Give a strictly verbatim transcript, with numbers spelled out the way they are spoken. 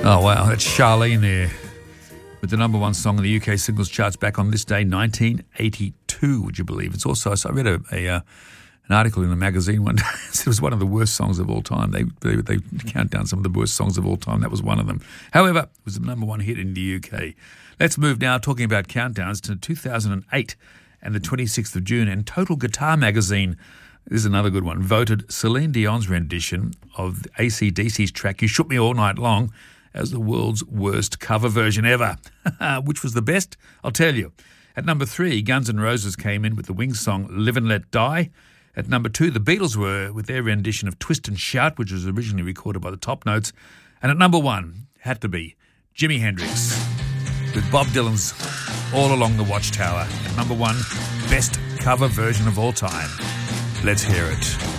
Oh, wow. That's Charlene there with the number one song in the U K singles charts back on this day, nineteen eighty-two, would you believe? It's also, so I read a, a uh, an article in a magazine one day. It was one of the worst songs of all time. They, they they count down some of the worst songs of all time. That was one of them. However, it was the number one hit in the U K. Let's move now, talking about countdowns, to two thousand eight and the twenty-sixth of June. And Total Guitar Magazine, this is another good one, voted Celine Dion's rendition of A C D C's track You Shook Me All Night Long as the world's worst cover version ever. Which was the best? I'll tell you. At number three, Guns N' Roses came in with the Wings song Live and Let Die. At number two, the Beatles were with their rendition of Twist and Shout, which was originally recorded by the Top Notes. And at number one, had to be Jimi Hendrix with Bob Dylan's All Along the Watchtower. At number one, best cover version of all time. Let's hear it.